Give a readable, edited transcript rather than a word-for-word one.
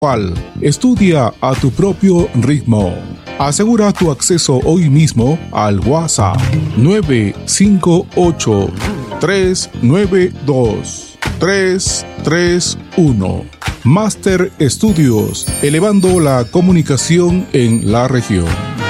Estudia a tu propio ritmo. Asegura tu acceso hoy mismo al WhatsApp 958-392-331. Máster Estudios, elevando la comunicación en la región.